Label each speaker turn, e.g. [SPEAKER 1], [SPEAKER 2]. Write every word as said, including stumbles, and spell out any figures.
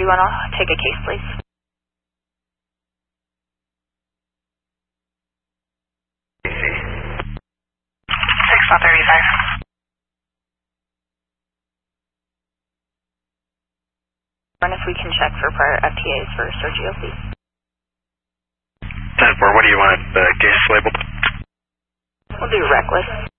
[SPEAKER 1] want to take a case, please?
[SPEAKER 2] six one thirty-five.
[SPEAKER 1] And if we can check for prior F T As for Sergio, please.
[SPEAKER 3] ten four, what do you want uh, case labeled?
[SPEAKER 1] We'll do reckless.